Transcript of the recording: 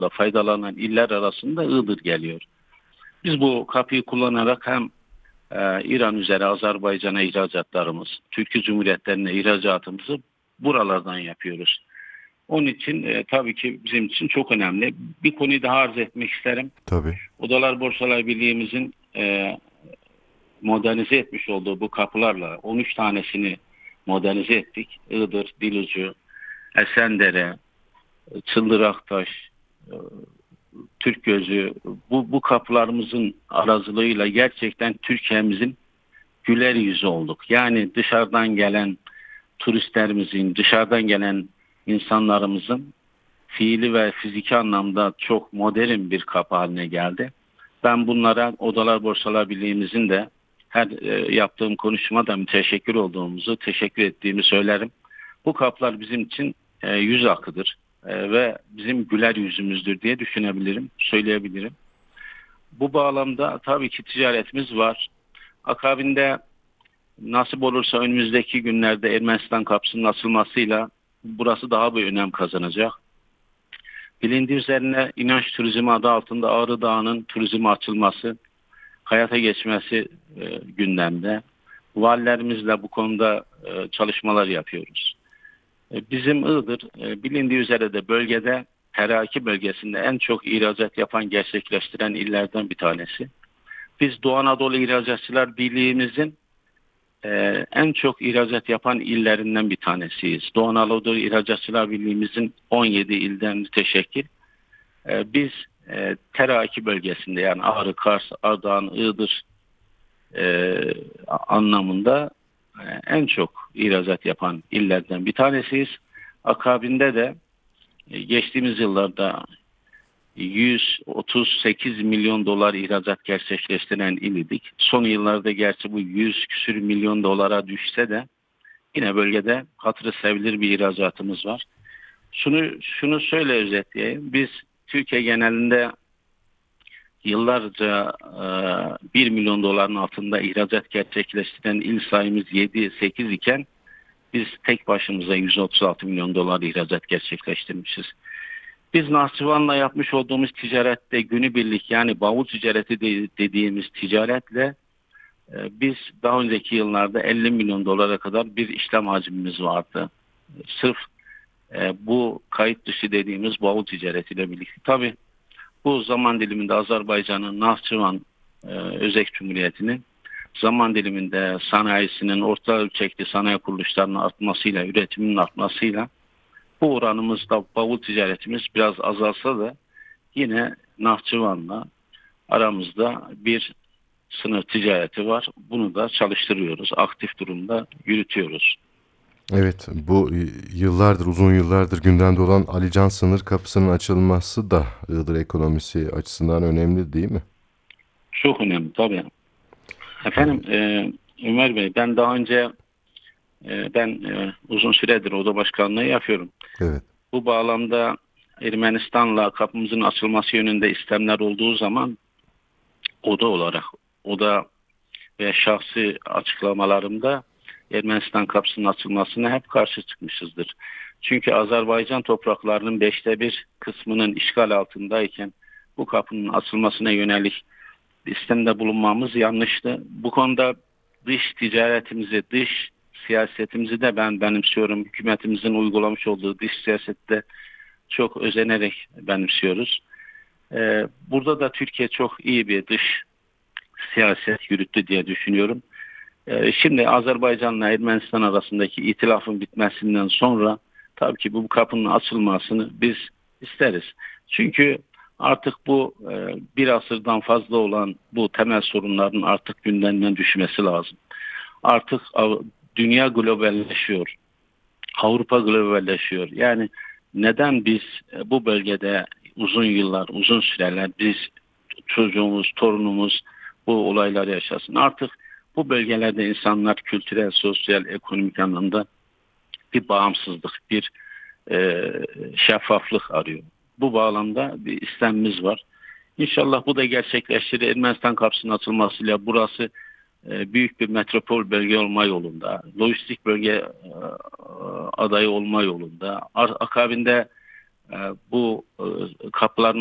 rahatlıkla faydalanan iller arasında Iğdır geliyor. Biz bu kapıyı kullanarak hem İran üzeri Azerbaycan'a ihracatlarımız, Türkiye Cumhuriyetlerine ihracatımızı buralardan yapıyoruz. Onun için tabii ki bizim için çok önemli. Bir konuyu daha arz etmek isterim. Tabii. Odalar Borsalar Birliği'mizin modernize etmiş olduğu bu kapılarla 13 tanesini modernize ettik. Iğdır, Dilucu, Esendere, Çıldıraktaş, e, Türkgözü, bu kapılarımızın aracılığıyla gerçekten Türkiye'mizin güler yüzü olduk. Yani dışarıdan gelen turistlerimizin, dışarıdan gelen insanlarımızın fiili ve fiziki anlamda çok modern bir kapı haline geldi. Ben bunlara Odalar Borsalar Birliği'mizin de her yaptığım konuşmada müteşekkir olduğumuzu, teşekkür ettiğimi söylerim. Bu kapılar bizim için yüz akıdır ve bizim güler yüzümüzdür diye düşünebilirim, söyleyebilirim. Bu bağlamda tabii ki ticaretimiz var. Akabinde nasip olursa önümüzdeki günlerde Ermenistan kapısının açılmasıyla burası daha bir önem kazanacak. Bilindiği üzerine inanç turizmi adı altında Ağrı Dağı'nın turizme açılması, hayata geçmesi gündemde. Valilerimizle bu konuda çalışmalar yapıyoruz. Bizim Iğdır bilindiği üzere de bölgede Teraki bölgesinde en çok ihracat yapan, gerçekleştiren illerden bir tanesi. Biz Doğu Anadolu İhracatçılar Birliği'mizin en çok ihracat yapan illerinden bir tanesiyiz. Doğu Anadolu İhracatçılar Birliği'mizin 17 ilden müteşekkil. Biz Teraki bölgesinde yani Ağrı, Kars, Ardahan, Iğdır anlamında en çok ihracat yapan illerden bir tanesiyiz. Akabinde de geçtiğimiz yıllarda 138 milyon dolar ihracat gerçekleştiren il idik. Son yıllarda gerçi bu 100 küsür milyon dolara düşse de yine bölgede hatırı sevilir bir ihracatımız var. Şunu şöyle özetleyeyim. Biz Türkiye genelinde yıllarca 1 milyon doların altında ihracat gerçekleştiren il sayımız 7-8 iken biz tek başımıza 136 milyon dolar ihracat gerçekleştirmişiz. Biz Nahçıvan'la yapmış olduğumuz ticarette günübirlik yani bavul ticareti dediğimiz ticaretle biz daha önceki yıllarda 50 milyon dolara kadar bir işlem hacmimiz vardı. Sırf bu kayıt dışı dediğimiz bavul ticaretiyle birlikte. Tabii bu zaman diliminde Azerbaycan'ın Nahçıvan Özek Cumhuriyeti'nin zaman diliminde sanayisinin orta ölçekli sanayi kuruluşlarının artmasıyla, üretimin artmasıyla bu oranımızda bavul ticaretimiz biraz azalsa da yine Nahçıvan'la aramızda bir sınır ticareti var. Bunu da çalıştırıyoruz. Aktif durumda yürütüyoruz. Evet, bu yıllardır, uzun yıllardır gündemde olan Alican sınır kapısının açılması da Iğdır ekonomisi açısından önemli değil mi? Çok önemli tabii. Efendim Evet, Ömer Bey ben daha önce uzun süredir oda başkanlığı yapıyorum. evet, Bu bağlamda Ermenistan'la kapımızın açılması yönünde istemler olduğu zaman oda olarak oda ve şahsi açıklamalarımda Ermenistan kapısının açılmasına hep karşı çıkmışızdır. Çünkü Azerbaycan topraklarının 1/5 kısmının işgal altındayken bu kapının açılmasına yönelik istemde bulunmamız yanlıştı. Bu konuda dış ticaretimizi, dış siyasetimizi de ben benimsiyorum. Hükümetimizin uygulamış olduğu dış siyasette çok özenerek benimsiyoruz. Burada da Türkiye çok iyi bir dış siyaset yürüttü diye düşünüyorum. Şimdi Azerbaycan'la Ermenistan arasındaki itilafın bitmesinden sonra tabii ki bu kapının açılmasını biz isteriz. Çünkü artık bu bir asırdan fazla olan bu temel sorunların artık gündemden düşmesi lazım. Artık dünya globalleşiyor. Avrupa globalleşiyor. Yani neden biz bu bölgede uzun yıllar, uzun süreler biz çocuğumuz, torunumuz bu olayları yaşasın. Artık bu bölgelerde insanlar kültürel, sosyal, ekonomik anlamda bir bağımsızlık, bir e, şeffaflık arıyor. Bu bağlamda bir istemimiz var. İnşallah bu da gerçekleştirir. Ermenistan kapısının açılmasıyla burası büyük bir metropol bölge olma yolunda, lojistik bölge adayı olma yolunda. Akabinde Bu kapıların